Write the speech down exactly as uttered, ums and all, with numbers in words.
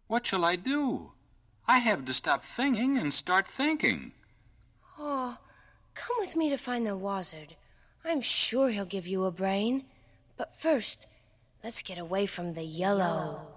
What shall I do? I have to stop thinking and start thinking. Oh, come with me to find the wizard. I'm sure he'll give you a brain. But first, let's get away from the yellow.